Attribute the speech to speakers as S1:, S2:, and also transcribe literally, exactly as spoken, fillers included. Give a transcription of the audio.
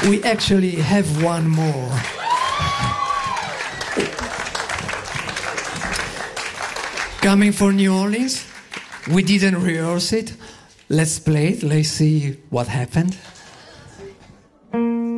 S1: We actually have one more. Coming from New Orleans, we didn't rehearse it. Let's play it. Let's see what happened.